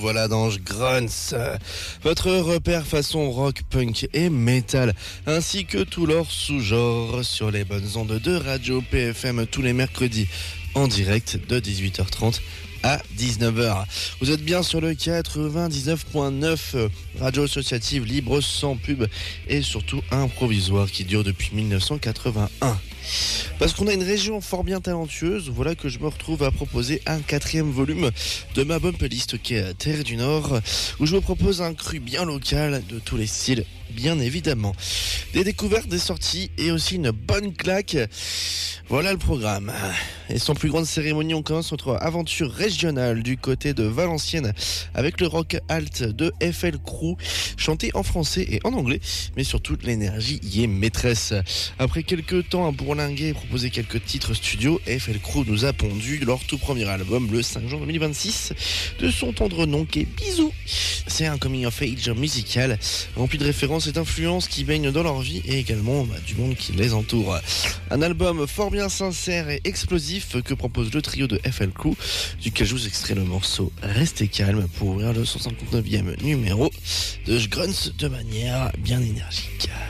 revoilà dans Grunts, votre repère façon rock, punk et metal, ainsi que tout leur sous-genre sur les bonnes ondes de Radio PFM tous les mercredis en direct de 18h30 à 19h. Vous êtes bien sur le 99.9, radio associative libre sans pub et surtout improvisoire qui dure depuis 1981. Parce qu'on a une région fort bien talentueuse, voilà que je me retrouve à proposer un 4e volume de ma bonne playlist qui est Terre du Nord, où je vous propose un cru bien local de tous les styles, bien évidemment. Des découvertes, des sorties et aussi une bonne claque. Voilà le programme. Et sans plus grande cérémonie, on commence notre aventure régionale du côté de Valenciennes avec le rock alt de FL Crew, chanté en français et en anglais, mais surtout l'énergie y est maîtresse. Après quelques temps à bourlinguer et proposer quelques titres studio, FL Crew nous a pondu leur tout premier album le 5 juin 2026 de son tendre nom qui est Bisous. C'est un coming of age musical rempli de références et d'influences qui baignent dans leur vie et également du monde qui les entoure. Un album fort bien sincère et explosif que propose le trio de FL Crew, duquel je vous extrais le morceau Restez calme pour ouvrir le 159e numéro de Grunts de manière bien énergique.